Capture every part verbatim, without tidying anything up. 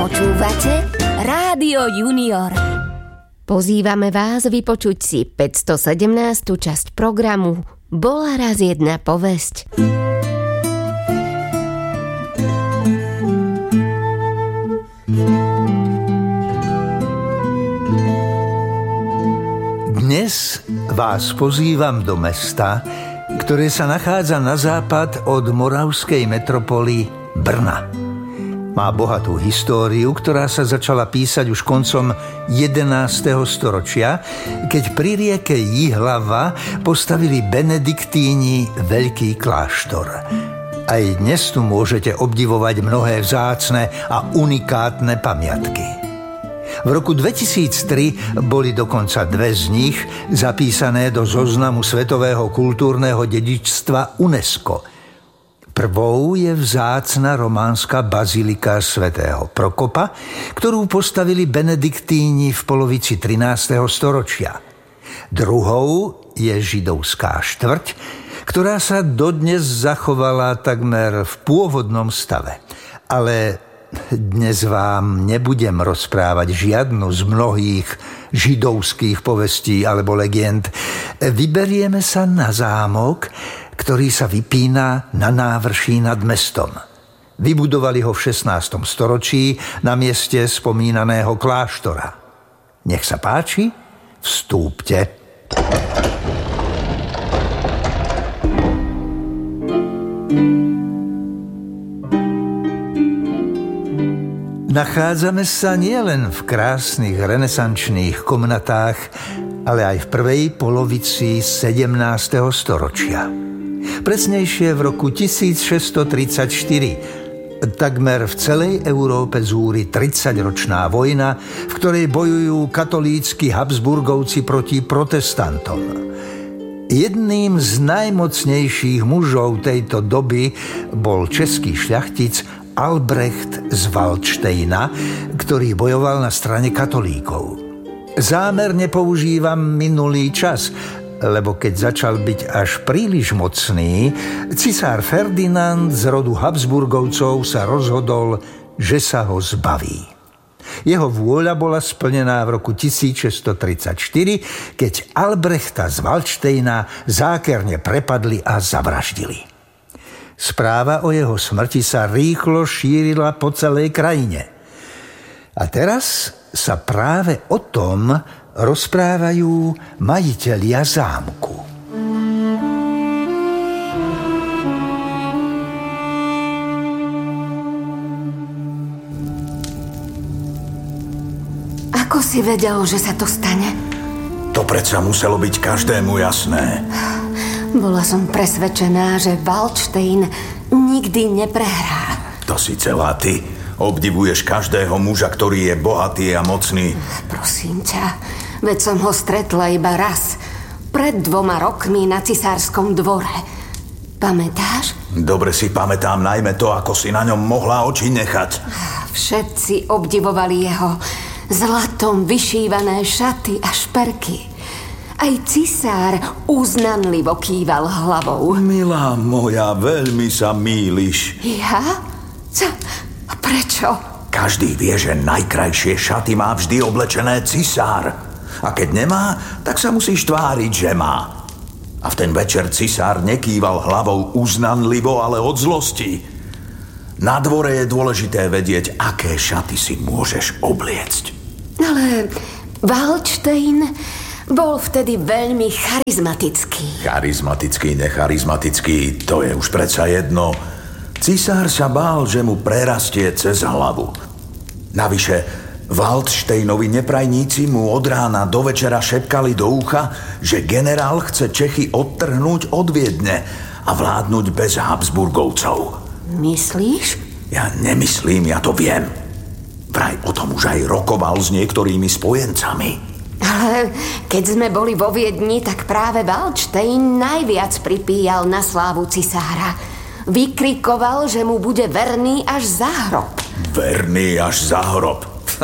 Počúvate Rádio Junior. Pozývame vás vypočuť si päťstosedemnástu časť programu Bola raz jedna povesť. Dnes vás pozývam do mesta, ktoré sa nachádza na západ od moravskej metropoly Brna. Má bohatú históriu, ktorá sa začala písať už koncom jedenásteho storočia, keď pri rieke Jihlava postavili benediktíni veľký kláštor. Aj dnes tu môžete obdivovať mnohé vzácne a unikátne pamiatky. V roku dvetisíctri boli dokonca dve z nich zapísané do zoznamu svetového kultúrneho dedičstva UNESCO. Prvou je vzácna románska bazilika svätého Prokopa, ktorú postavili benediktíni v polovici trinásteho storočia. Druhou je židovská štvrť, ktorá sa dodnes zachovala takmer v pôvodnom stave. Ale dnes vám nebudem rozprávať žiadnu z mnohých židovských povestí alebo legend. Vyberieme sa na zámok, ktorý sa vypína na návrší nad mestom. Vybudovali ho v šestnástom storočí na mieste spomínaného kláštora. Nech sa páči, vstúpte. Nachádzame sa nielen v krásnych renesančných komnatách, ale aj v prvej polovici sedemnásteho storočia. Presnejšie v roku tisícšesťstotridsaťštyri. Takmer v celej Európe zúri tridsaťročná vojna, v ktorej bojujú katolícki Habsburgovci proti protestantom. Jedným z najmocnejších mužov tejto doby bol český šľachtic Albrecht z Valdštejna, ktorý bojoval na strane katolíkov. Zámerne používam minulý čas, lebo keď začal byť až príliš mocný, cisár Ferdinand z rodu Habsburgovcov sa rozhodol, že sa ho zbaví. Jeho vôľa bola splnená v roku tisícšesťstotridsaťštyri, keď Albrechta z Valdštejna zákerne prepadli a zavraždili. Správa o jeho smrti sa rýchlo šírila po celej krajine. A teraz sa práve o tom rozprávajú majitelia zámku. Ako si vedel, že sa to stane? To predsa muselo byť každému jasné. Bola som presvedčená, že Valdštejn nikdy neprehrá. To si celá ty. Obdivuješ každého muža, ktorý je bohatý a mocný. Prosím ťa, veď som ho stretla iba raz. Pred dvoma rokmi na cisárskom dvore. Pamätáš? Dobre si pamätám najmä to, ako si na ňom mohla oči nechať. Všetci obdivovali jeho zlatom vyšívané šaty a šperky. Aj cisár uznanlivo kýval hlavou. Milá moja, veľmi sa mýliš. Ja? Co? Prečo? Každý vie, že najkrajšie šaty má vždy oblečené cisár. A keď nemá, tak sa musíš tváriť, že má. A v ten večer cisár nekýval hlavou uznanlivo, ale od zlosti. Na dvore je dôležité vedieť, aké šaty si môžeš obliecť. Ale Valdštejn bol vtedy veľmi charizmatický. Charizmatický, necharizmatický, to je už predsa jedno. Cisár sa bál, že mu prerastie cez hlavu. Navyše, Valdštejnovi neprajníci mu od rána do večera šepkali do ucha, že generál chce Čechy odtrhnúť od Viedne a vládnuť bez Habsburgovcov. Myslíš? Ja nemyslím, ja to viem. Vraj o tom už aj rokoval s niektorými spojencami. Ale keď sme boli vo Viedni, tak práve Valdštejn najviac pripíjal na slávu cisára. Vykrikoval, že mu bude verný až za hrob. Verný až za hrob?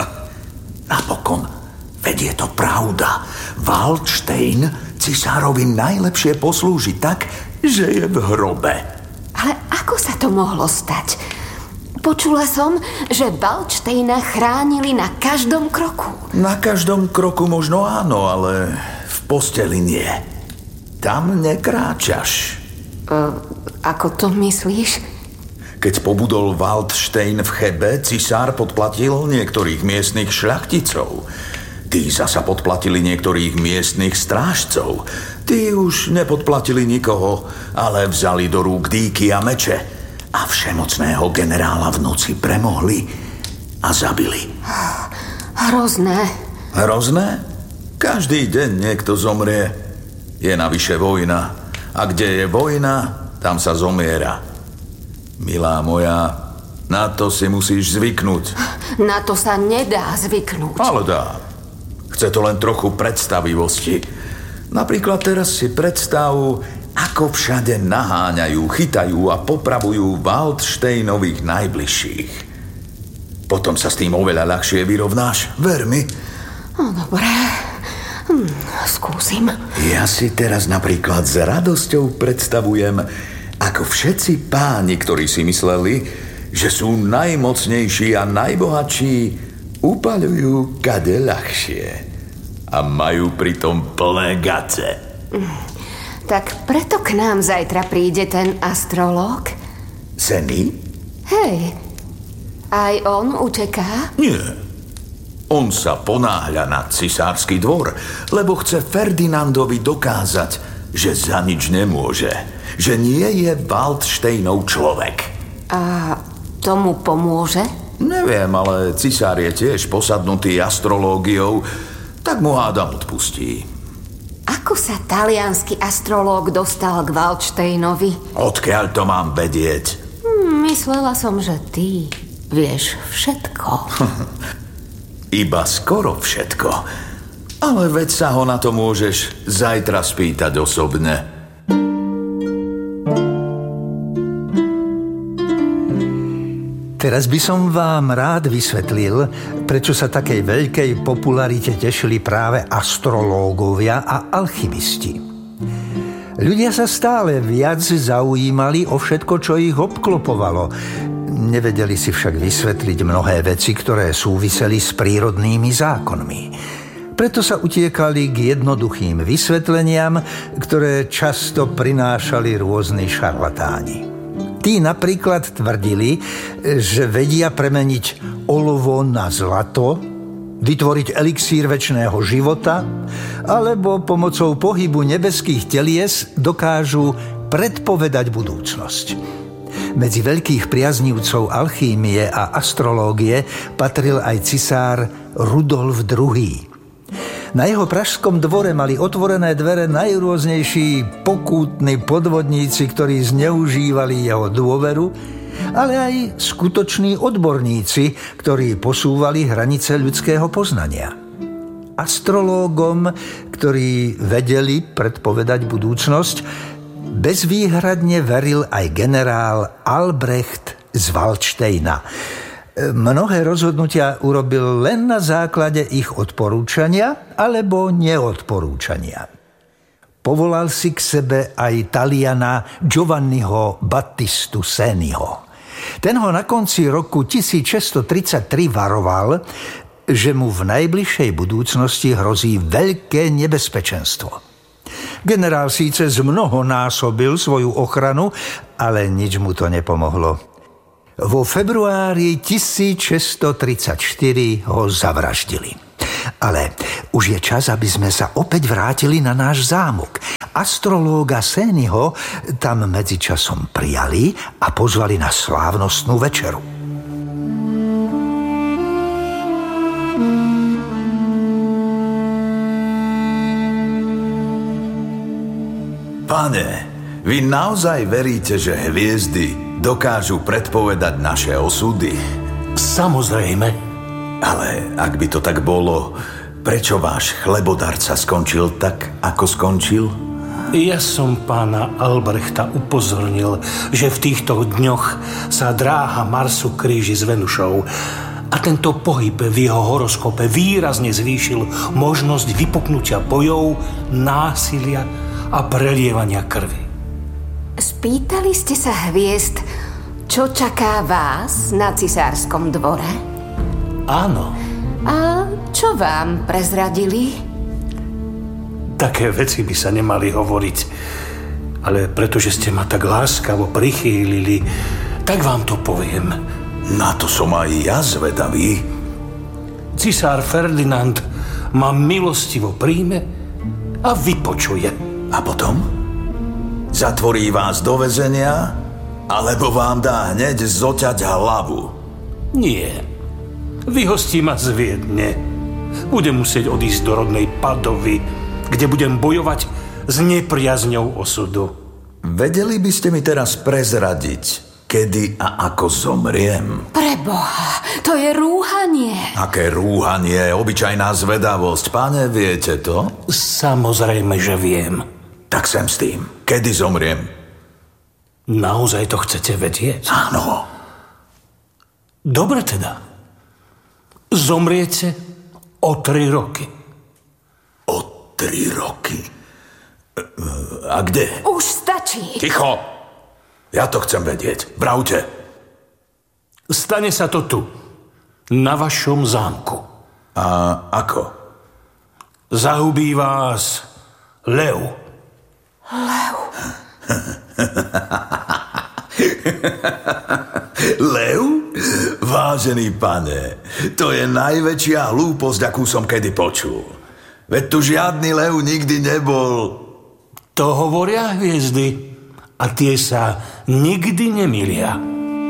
Napokon, veď je to pravda. Valdštejn cisárovi najlepšie poslúži tak, že je v hrobe. Ale ako sa to mohlo stať? Počula som, že Valdštejna chránili na každom kroku. Na každom kroku možno áno, ale v posteli nie. Tam nekráčaš. Uh, ako to myslíš? Keď pobudol Valdštejn v Chebe, cisár podplatil niektorých miestnych šľachticov. Tí zasa podplatili niektorých miestnych strážcov. Tí už nepodplatili nikoho, ale vzali do rúk dýky a meče a všemocného generála v noci premohli a zabili. Hrozné. Hrozné? Každý deň niekto zomrie. Je navyše vojna. A kde je vojna, tam sa zomiera. Milá moja, na to si musíš zvyknúť. Na to sa nedá zvyknúť. Ale dá. Chce to len trochu predstavivosti. Napríklad teraz si predstav, ako všade naháňajú, chytajú a popravujú Valdštejnových najbližších. Potom sa s tým oveľa ľahšie vyrovnáš. Ver mi. No, dobré. Hm, skúsim. Ja si teraz napríklad s radosťou predstavujem, ako všetci páni, ktorí si mysleli, že sú najmocnejší a najbohatší, upaľujú kade ľahšie. A majú pritom plné gace. Tak preto k nám zajtra príde ten astrológ? Seny? Hej, aj on uteká? Nie. On sa ponáhľa na cisársky dvor, lebo chce Ferdinandovi dokázať, že za nič nemôže. Že nie je Valdštejnov človek. A tomu pomôže? Neviem, ale cisár je tiež posadnutý astrológiou, tak mu hádam odpustí. Ako sa taliansky astrológ dostal k Valdštejnovi? Odkiaľ to mám vedieť? Hm, myslela som, že ty vieš všetko. Iba skoro všetko. Ale veď sa ho na to môžeš zajtra spýtať osobne. Teraz by som vám rád vysvetlil, prečo sa takej veľkej popularite tešili práve astrológovia a alchymisti. Ľudia sa stále viac zaujímali o všetko, čo ich obklopovalo. Nevedeli si však vysvetliť mnohé veci, ktoré súviseli s prírodnými zákonmi. Preto sa utiekali k jednoduchým vysvetleniam, ktoré často prinášali rôzni šarlatáni. Tí napríklad tvrdili, že vedia premeniť olovo na zlato, vytvoriť elixír večného života, alebo pomocou pohybu nebeských telies dokážu predpovedať budúcnosť. Medzi veľkých priaznivcov alchýmie a astrológie patril aj cisár Rudolf druhý. Na jeho pražskom dvore mali otvorené dvere najrôznejší pokútni podvodníci, ktorí zneužívali jeho dôveru, ale aj skutoční odborníci, ktorí posúvali hranice ľudského poznania. Astrológom, ktorí vedeli predpovedať budúcnosť, bezvýhradne veril aj generál Albrecht z Valdštejna. Mnohé rozhodnutia urobil len na základe ich odporúčania alebo neodporúčania. Povolal si k sebe aj Taliana Giovanniho Battistu Seniho. Ten ho na konci roku tisícšesťstotridsaťtri varoval, že mu v najbližšej budúcnosti hrozí veľké nebezpečenstvo. Generál síce zmnohonásobil svoju ochranu, ale nič mu to nepomohlo. Vo februári tisícšesťstotridsaťštyri ho zavraždili. Ale už je čas, aby sme sa opäť vrátili na náš zámok. Astrológa Seniho tam medzičasom prijali a pozvali na slávnostnú večeru. Pane, vy naozaj veríte, že hviezdy dokážu predpovedať naše osudy? Samozrejme. Ale ak by to tak bolo, prečo váš chlebodarca skončil tak, ako skončil? Ja som pána Albrechta upozornil, že v týchto dňoch sa dráha Marsu kríži s Venušou a tento pohyb v jeho horoskope výrazne zvýšil možnosť vypuknutia bojov, násilia a prelievania krvi. Spýtali ste sa hviezd, čo čaká vás na cisárskom dvore? Áno. A čo vám prezradili? Také veci by sa nemali hovoriť, ale pretože ste ma tak láskavo prichýlili, tak vám to poviem. Na to som aj ja zvedavý. Cisár Ferdinand ma milostivo príjme a vypočuje. A potom? Zatvorí vás do väzenia, alebo vám dá hneď zoťať hlavu? Nie. Vyhostí ma z Viedne. Budem musieť odísť do rodnej Padovy, kde budem bojovať s nepriazňou osudu. Vedeli by ste mi teraz prezradiť, kedy a ako zomriem? Preboha, to je rúhanie. Aké rúhanie, obyčajná zvedavosť. Pane, viete to? Samozrejme, že viem. Tak sem s tým. Kedy zomriem? Naozaj to chcete vedieť? Áno. Dobre teda. Zomriete o tri roky. O tri roky? A kde? Už stačí. Ticho! Ja to chcem vedieť. Vravte. Stane sa to tu, na vašom zámku. A ako? Zahubí vás lev. Lev. Lev? Vážený pane, to je najväčšia hlúposť, akú som kedy počul. Veď tu žiadny lev nikdy nebol. To hovoria hviezdy a tie sa nikdy nemýlia.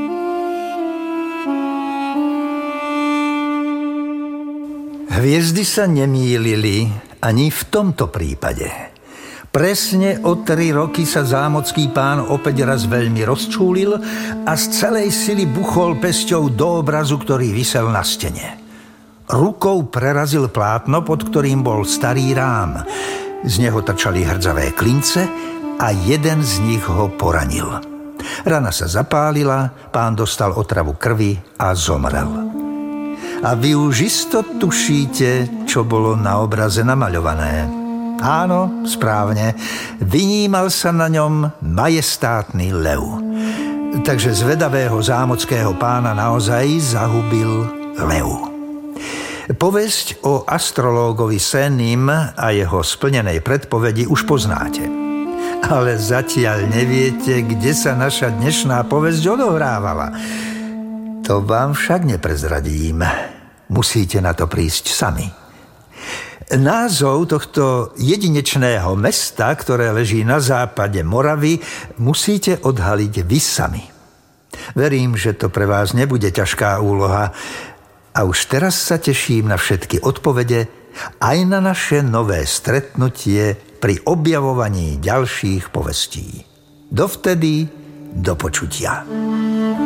Hviezdy sa nemýlili ani v tomto prípade. Presne o tri roky sa zámocký pán opäť raz veľmi rozčúlil a z celej sily buchol pesťou do obrazu, ktorý visel na stene. Rukou prerazil plátno, pod ktorým bol starý rám. Z neho trčali hrdzavé klince a jeden z nich ho poranil. Rana sa zapálila, pán dostal otravu krvi a zomrel. A vy už isto tušíte, čo bolo na obraze namaľované. Áno, správne, vynímal sa na ňom majestátny lev. Takže zvedavého zámockého pána naozaj zahubil lev. Povesť o astrológovi Sénim a jeho splnenej predpovedi už poznáte. Ale zatiaľ neviete, kde sa naša dnešná povesť odohrávala. To vám však neprezradím. Musíte na to prísť sami. Názov tohto jedinečného mesta, ktoré leží na západe Moravy, musíte odhaliť vy sami. Verím, že to pre vás nebude ťažká úloha a už teraz sa teším na všetky odpovede aj na naše nové stretnutie pri objavovaní ďalších povestí. Dovtedy do počutia.